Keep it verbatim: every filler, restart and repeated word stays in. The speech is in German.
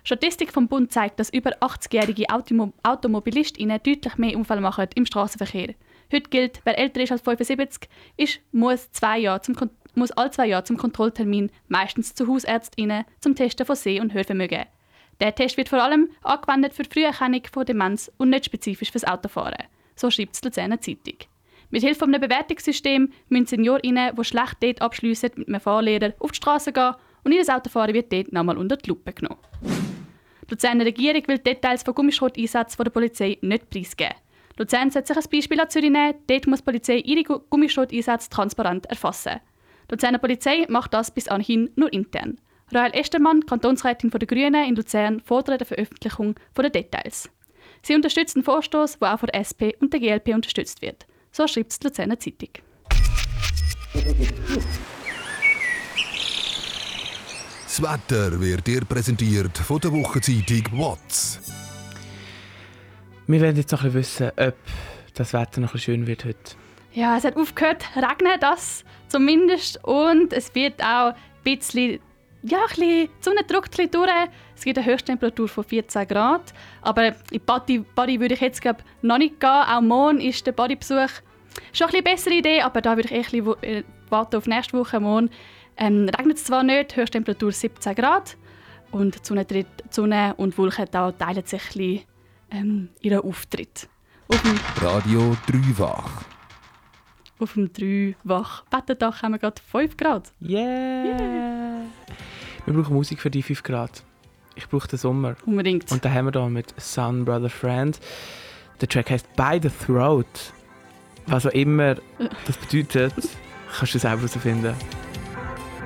Statistik vom Bund zeigt, dass über achtzigjährige Automo- AutomobilistInnen deutlich mehr Unfälle machen im Straßenverkehr. Heute gilt, wer älter ist als fünfundsiebzig, ist, muss, zwei Jahre zum Kon- muss alle zwei Jahre zum Kontrolltermin, meistens zu HausärztInnen, zum Testen von Seh- und Hörvermögen. Der Test wird vor allem angewendet für die Früherkennung von Demenz und nicht spezifisch fürs Autofahren. So schreibt es die Luzerner Zeitung. Mit Hilfe eines Bewertungssystem müssen SeniorInnen, die schlecht dort abschliessen, mit einem Fahrlehrer auf die Straße gehen und ihr Autofahren wird dort nochmal unter die Lupe genommen. Die Luzerner Regierung will die Details von Gummischroteinsätzen der Polizei nicht preisgeben. Luzern sollte sich ein Beispiel an Zürich nehmen, dort muss die Polizei ihre Gummischroteinsätze transparent erfassen. Die Luzerner Polizei macht das bis anhin nur intern. Rahel Estermann, Kantonsrätin der Grünen in Luzern, fordert eine Veröffentlichung der Details. Sie unterstützt einen Vorstoß, der auch von der S P und der G L P unterstützt wird. So schreibt es die Luzerner Zeitung. Das Wetter wird dir präsentiert von der Wochenzeitung «Watz». Wir werden jetzt noch ein bisschen wissen, ob das Wetter noch ein bisschen schön wird heute. Ja, es hat aufgehört zu regnen, das zumindest. Und es wird auch ein bisschen, ja, ein bisschen, die Sonne drückt ein bisschen durch. Es gibt eine Höchsttemperatur von vierzehn Grad. Aber in Body, Body würde ich jetzt glaub, noch nicht gehen. Auch morgen ist der Bodybesuch schon ein bisschen eine bessere Idee, aber da würde ich ein bisschen warten auf nächste Woche. Morgen ähm, regnet es zwar nicht, Höchsttemperatur siebzehn Grad. Und die Sonne, tritt, die Sonne und die Wolken da teilen sich ein bisschen, ähm, ihren Auftritt. Auf dem Radio Dreifach. Auf dem drei-wach-Wetterdach haben wir gerade fünf Grad. Yeah. yeah! Wir brauchen Musik für die fünf Grad. Ich brauche den Sommer. Unbedingt. Und da haben wir da mit Sun Brother Friend. Der Track heisst «By the Throat». Was auch immer das bedeutet, kannst du selber herausfinden.